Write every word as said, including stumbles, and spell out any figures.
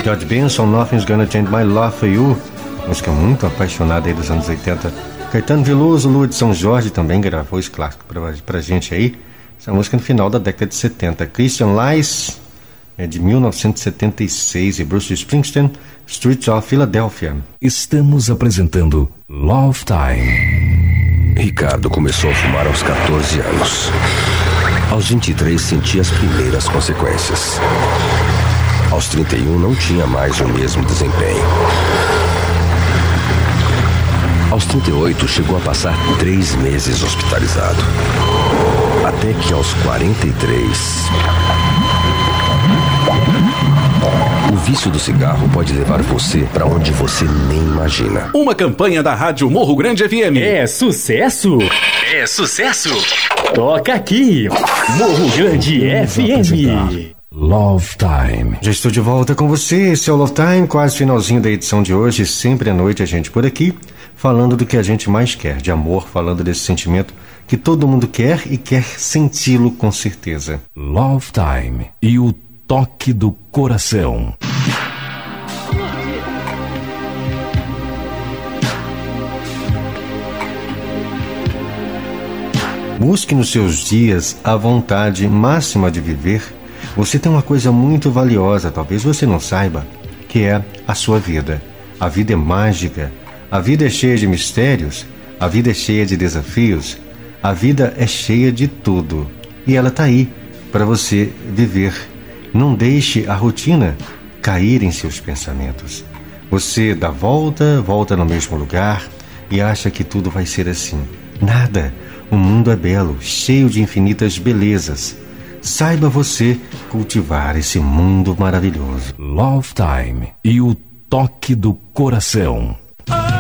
George Benson, Nothing's Gonna Change My Love For You, música muito apaixonada aí dos anos oitenta. Caetano Veloso, Lua de São Jorge também gravou esse clássico pra, pra gente aí. Essa música no final da década de setenta. Christian Lice, é de mil novecentos e setenta e seis, e Bruce Springsteen, Streets of Philadelphia. Estamos apresentando Love Time. Ricardo começou a fumar aos catorze anos. Aos vinte e três sentia as primeiras consequências. Aos trinta e um não tinha mais o mesmo desempenho. Aos trinta e oito chegou a passar três meses hospitalizado. Até que aos quarenta e três... O vício do cigarro pode levar você para onde você nem imagina. Uma campanha da Rádio Morro Grande F M. É sucesso? É sucesso? Toca aqui, Morro Grande F M. Love Time. Já estou de volta com você, esse é o Love Time, quase finalzinho da edição de hoje. Sempre à noite a gente por aqui, falando do que a gente mais quer, de amor, falando desse sentimento que todo mundo quer e quer senti-lo com certeza. Love Time e o toque do coração. Busque nos seus dias a vontade máxima de viver. Você tem uma coisa muito valiosa, talvez você não saiba, que é a sua vida. A vida é mágica, a vida é cheia de mistérios, a vida é cheia de desafios, a vida é cheia de tudo. E ela está aí para você viver. Não deixe a rotina cair em seus pensamentos. Você dá volta, volta no mesmo lugar e acha que tudo vai ser assim. Nada. O mundo é belo, cheio de infinitas belezas. Saiba você cultivar esse mundo maravilhoso. Love Time e o toque do coração.